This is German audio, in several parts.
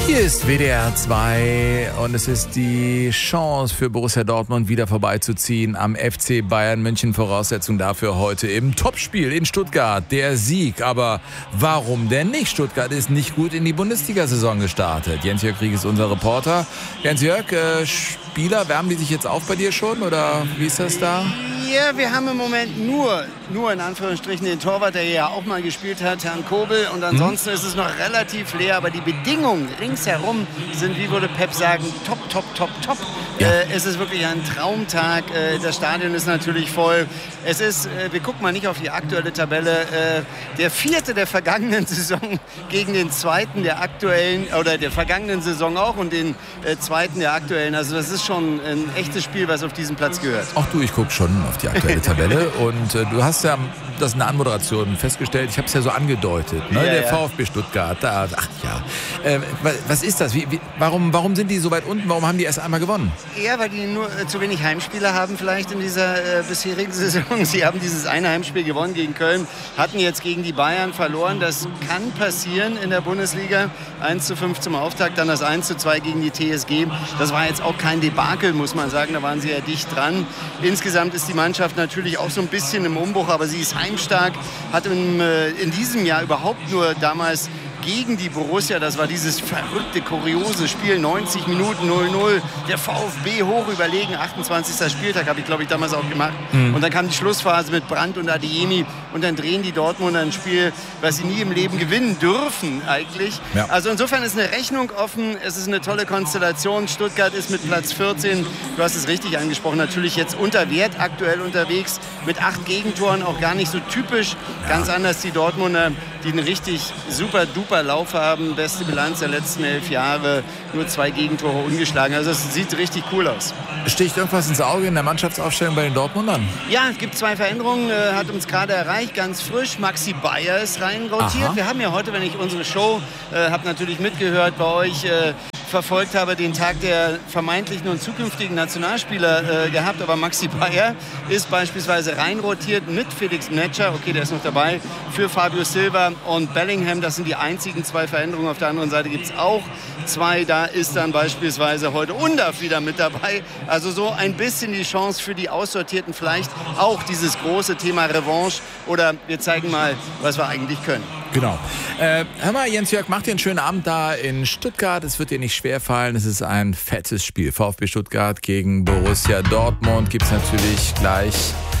Hier ist WDR 2 und es ist die Chance für Borussia Dortmund wieder vorbeizuziehen am FC Bayern München. Voraussetzung dafür heute im Topspiel in Stuttgart, der Sieg. Aber warum denn nicht? Stuttgart ist nicht gut in die Bundesliga-Saison gestartet. Jens-Jörg Rieck ist unser Reporter. Jens-Jörg, Spieler, wärmen die sich jetzt auf bei dir schon oder wie ist das da? Ja, wir haben im Moment nur in Anführungsstrichen den Torwart, der ja auch mal gespielt hat, Herrn Kobel. Und ansonsten ist es noch relativ leer. Aber die Bedingungen ringsherum sind, wie würde Pep sagen, top. Ja. Es ist wirklich ein Traumtag. Das Stadion ist natürlich voll. Es ist, wir gucken mal nicht auf die aktuelle Tabelle, der vierte der vergangenen Saison gegen den zweiten der aktuellen, oder der vergangenen Saison auch und den zweiten der aktuellen. Also das ist schon ein echtes Spiel, was auf diesen Platz gehört. Auch du, ich gucke schon auf die aktuelle Tabelle und du hast ja das in der Anmoderation festgestellt, ich habe es ja so angedeutet, ne? Ja, der ja. VfB Stuttgart, da, ach ja. Was ist das? Warum sind die so weit unten? Warum haben die erst einmal gewonnen? Ja, weil die nur zu wenig Heimspiele haben vielleicht in dieser bisherigen Saison. Sie haben dieses eine Heimspiel gewonnen gegen Köln, hatten jetzt gegen die Bayern verloren. Das kann passieren in der Bundesliga. 1:5 zum Auftakt, dann das 1:2 gegen die TSG. Das war jetzt auch kein Debakel, muss man sagen. Da waren sie ja dicht dran. Insgesamt ist die Mannschaft natürlich auch so ein bisschen im Umbruch, aber sie ist heimstark. Hat in diesem Jahr überhaupt nur damals gegen die Borussia, das war dieses verrückte, kuriose Spiel, 90 Minuten 0-0, der VfB hoch überlegen, 28. Spieltag habe ich, glaube ich, damals auch gemacht. Und dann kam die Schlussphase mit Brandt und Adeyemi und dann drehen die Dortmunder ein Spiel, was sie nie im Leben gewinnen dürfen eigentlich. Ja. Also insofern ist eine Rechnung offen, es ist eine tolle Konstellation. Stuttgart ist mit Platz 14, du hast es richtig angesprochen, natürlich jetzt unter Wert aktuell unterwegs, mit 8 Gegentoren, auch gar nicht so typisch, ganz anders die Dortmunder, die einen richtig super Lauf haben, beste Bilanz der letzten 11 Jahre, nur 2 Gegentore ungeschlagen. Also es sieht richtig cool aus. Sticht irgendwas ins Auge in der Mannschaftsaufstellung bei den Dortmundern? Ja, es gibt 2 Veränderungen, hat uns gerade erreicht, ganz frisch. Maxi Bayer ist reinrotiert. Aha. Wir haben ja heute, wenn ich unsere Show, habe natürlich mitgehört bei euch, verfolgt habe, den Tag der vermeintlichen und zukünftigen Nationalspieler gehabt. Aber Maxi Bayer ist beispielsweise reinrotiert mit Felix Metscher, okay, der ist noch dabei, für Fabio Silva und Bellingham. Das sind die einzigen 2 Veränderungen. Auf der anderen Seite gibt es auch 2. Da ist dann beispielsweise heute Undav wieder mit dabei. Also so ein bisschen die Chance für die Aussortierten, vielleicht auch dieses große Thema Revanche oder wir zeigen mal, was wir eigentlich können. Genau. Hör mal, Jens-Jörg, mach dir einen schönen Abend da in Stuttgart. Es wird dir nicht schwerfallen. Es ist ein fettes Spiel. VfB Stuttgart gegen Borussia Dortmund gibt es natürlich gleich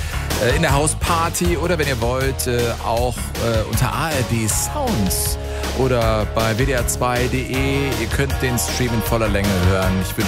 in der Hausparty oder wenn ihr wollt, auch unter ARD Sounds oder bei wdr2.de. Ihr könnt den Stream in voller Länge hören. Ich wünsche